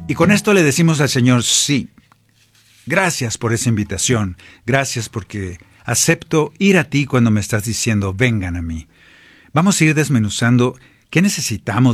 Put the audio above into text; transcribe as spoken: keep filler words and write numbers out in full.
Y con esto le decimos al Señor, sí, gracias por esa invitación, gracias porque acepto ir a ti cuando me estás diciendo, vengan a mí. Vamos a ir desmenuzando qué necesitamos